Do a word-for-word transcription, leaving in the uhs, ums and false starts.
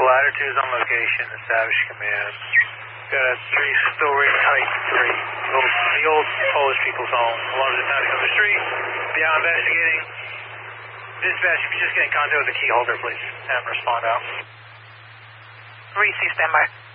ladder two is on location, establish command. Got a three-story height three. The old, the old Polish people's home. Alarms are sounding on the street. Beyond investigating. Dispatch, if you just get in contact with the key holder, please. Have him respond out. Reese, standby.